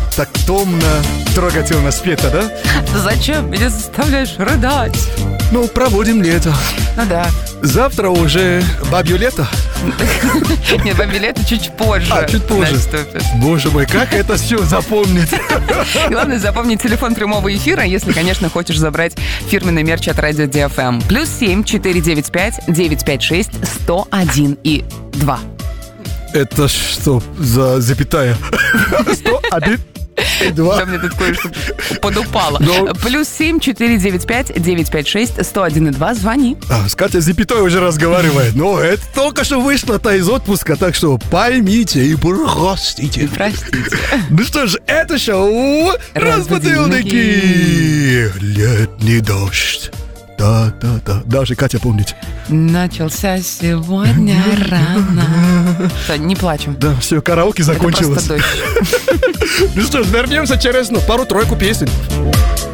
так томно, трогательно спето, да? Зачем меня заставляешь рыдать? Ну, проводим лето. Ну да. Завтра уже бабье лето. Нет, бабье лето чуть позже. Чуть позже. Наступит. Боже мой, как это все запомнить? Главное запомнить телефон прямого эфира, если, конечно, хочешь забрать фирменный мерч от Радио DFM. +7 495 956 101 и 2. Это что за запятая? 101 и 2. Да, мне тут кое-что подупало. +7 495 956 101 и 2. Звони. С Катей запятой уже разговаривает. Но это только что вышло-то из отпуска, так что поймите и простите. Простите. Ну что ж, это шоу «Разбудилники». Летний дождь. Да. Даже Катя помнит. Начался сегодня рано. Что, не плачем. Да, все, караоке закончилось. Это просто дождь. Ну что ж, вернемся через пару-тройку песен.